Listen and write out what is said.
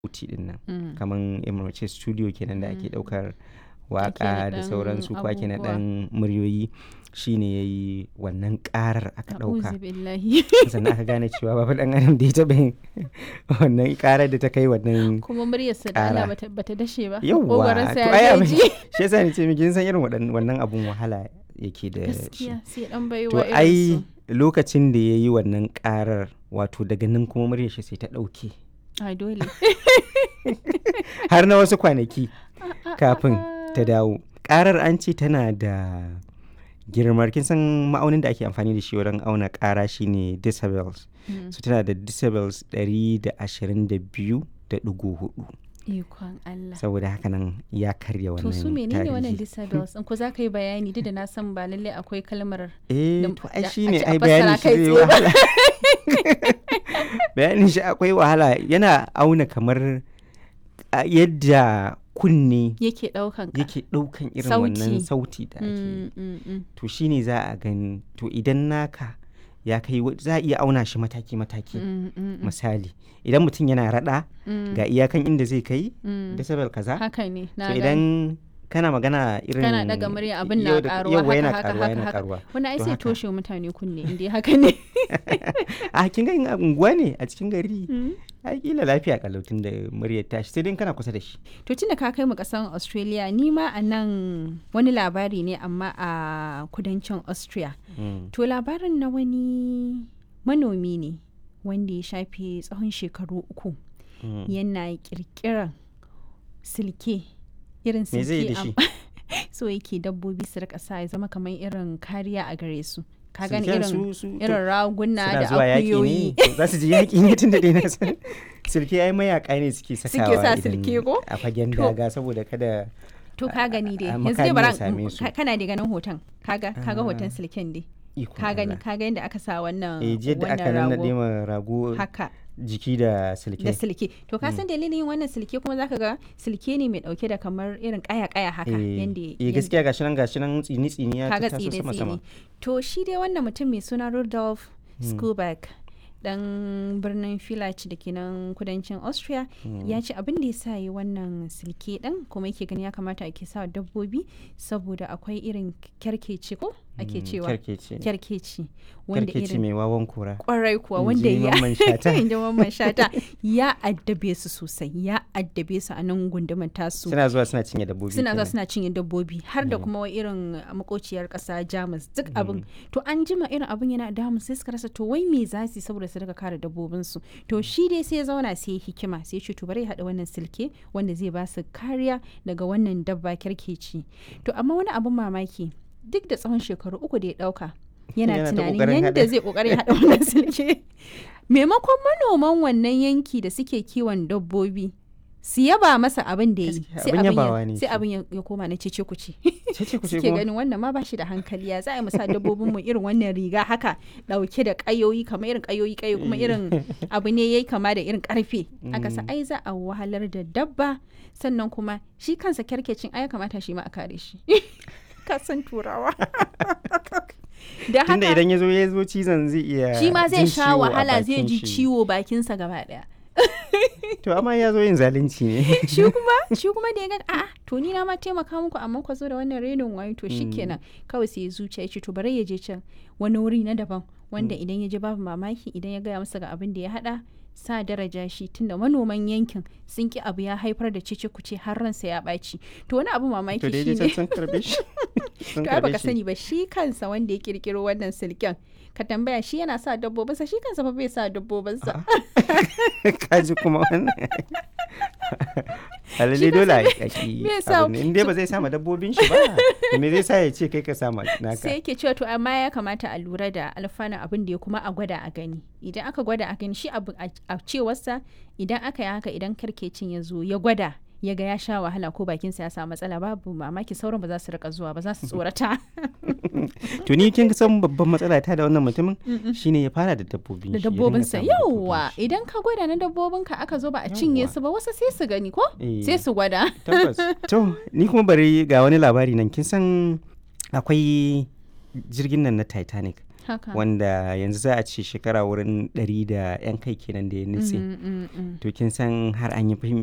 sauti din nan Mm. kaman emirce studio kenan da ake daukar Ake waka da naɗan sauransu ko ake abubuwa. naɗan muryoyi shine yayi wannan karar aka dauka A'udhu billahi. sannan aka gane cewa babu dan adam da ya taɓa yin wannan karar da ta kai wannan Kuma muryarsa da Allah ƙara. bata dashe ba. yawwa Maƙogwaronsa to ya ai abin daji. shi yasa ni ce miki kin san irin wannan abun wahala yake da shi Gaskiya sai dan baiwa to irin ai su. lokacin da yayi wannan karar wato daga nan kuma muryar shi sai ta dauke Ai dole. har na wasu kwanaki kafin ta dawo karar an ce tana da girmar kin san ma'aunin da ake amfani da shi wurin auna kara shine decibels Mm. so tana da decibels 122.4 Ikon Allah. saboda haka nan ya karya wannan To su menene wannan tarihi. disabilities? In ko za ka yi bayani duk da na san ba lallai akwai kalmar To ai da shine a ai fassara bayanin shi kai zai tsaye ba. wahala bayanin shi akwai wahala yana auna kamar yadda kunne yake daukan ka. yake daukan irin Sauti. wannan sauti da ake yi. To shine za a gani to idan naka ya kai za a iya auna shi mataki-mataki misali idan mutum yana rada ga iyakan inda zai kai decibel kaza Haka ne. to Na gani. idan kana magana irin Kana daga murya abin na yau da- karuwa yauwa yana haka karuwa yana haka. karuwa Wani ai To sai haka. toshe wa mutane kunne inda haka ne. a kin ga in a unguwa ne a cikin gari ai kila lafiya kalautin da muryar tashi sai dai in kana kusa da shi To tunda ka kai mu kasan Australia ni ma a nan wani labari ne amma a kudancin Austria. To labarin na wani manomi ne wanda ya shafe tsawon shekaru 3 yana kirkiran silke irin Me zai yi da silke so yake dabbobi su rika sa ya zama kamar irin kariya a gare su. Ka gani Silken irin irin raguna suna da zuwa yaƙi akuyoyi. ne To za su je yaƙi ne tun da dai na san silke ai mayaka ne suke sakawa sa idan silke ko? a fagen To. daga saboda kada To ka gani dai a yanzu dai makami bara ya same su. kana da ganin hoton kaga hoton silken dai ikon ka gani Allah. kaga yadda aka sa wannan jiya da aka wannan nannaɗe rago ma rago haka jiki da da silke silke to ka san dalilin yin wannan silke kuma zaka ga silke ne mai dauke da kamar irin kaya haka yanda gaskiya gashi nan tsini ya kaga taso sama sama tsine to shi dai wannan mutum mai suna Rudolf Skuback dan birnin Village da ke nan kudancin Austria ya ce abin da ya sa yi wannan silke din kuma yake gani ya kamata ake sa dabbobi saboda akwai irin kyarkeci ko ake cewa kyarkeci wanda kyarkeci irin mai wawan kura kwarai kuwa In wanda ji ya Mamman Shata. in ji Mamman Shata ya addabe su sosai ya addabe su a nan gundumar tasu suna zuwa suna cinye dabbobi suna zuwa kenan. suna cinye dabbobi har da kuma irin makociyar kasa Jamus duk abin to an jima irin abin yana damu sai suka rasa to wai me za su yi saboda su rika kare dabbobin su to shi dai sai ya zauna sai ya hikima sai ya ce to bari ya haɗa wannan silke wanda zai ba su kariya daga wannan dabba kyarkeci to amma wani abin mamaki duk da tsawon shekaru 3 da ya ɗauka yana Yana ta tunanin ƙoƙarin yadda haɗa. zai ƙoƙarin haɗa wannan silke maimakon manoman wannan yanki da suke kiwon dabbobi su yaba masa abin da ya yi Gaskiya, abin yabawa ne sai shi. abin ya koma na cece kuce Cece kuce suke kuma. ganin wannan ma ba shi da hankali ya za a yi musa dabbobin mu irin wannan riga haka dauke da kayoyi kamar irin kayoyi kuma irin abu ne yayi kama da irin karfe aka sa ai za a wahalar da dabba sannan kuma shi kansa kyarkecin ai ya kamata shi ma a kare shi ka san turawa da tunda haka idan ya zo cizon zai iya shi ma zai jin sha ciwo a wahala zai bakin ji shi. ciwo bakinsa gaba daya to amma ya zo yin zalunci ne shi kuma da ya ga a'a to ni na ma taimaka muku amma ku zo da wannan renin wayo to shikenan kawai sai ya zuciya ya ce to bari ya je can wani wuri na daban wanda idan ya je babu mamaki idan ya gaya masa ga abin da ya hada sa daraja shi tunda manoman yankin sun ki abu ya haifar da cece kuce har ransa ya ɓaci to wani abu mamaki to dai shine sun karbe shi sun to ai baka karbe shi sani ba shi kansa wanda ya kirkiro wannan silken ka tambaya shi yana sa dabbobinsa shi kansa fa bai sa dabbobinsa kaji kuma wannan alalle dole a Me yasa- yi in dai ba zai sama dabbobin shi ba to me zai sa ya ce kai ka sama naka sai yake cewa to amma ya kamata a lura da alfanun abin da ya kuma a gwada a gani idan aka gwada a gani shi abu a cewarsa idan aka yi haka idan karkecin ya zo ya gwada ya ga ya sha wahala ko bakinsa ya samu matsala babu mamaki sauran ba za su rika zuwa ba za su tsorata to ni kin san babban matsala ta da wannan mutumin shine ya fara da dabbobin da shi, ya dinga dabbobinsa sama yauwa dabbobin shi. idan ka gwada na dabbobinka aka zo ba a cinye Yawwa. su ba wasu sai su gani ko Eh. sai su gwada tabbas to ni kuma bari ga wani labari nan kin san akwai jirgin nan na Titanic haka wanda yanzu za a ce shekara wurin 100 da 'yan kai kenan da ya nutse. To kin san har an yi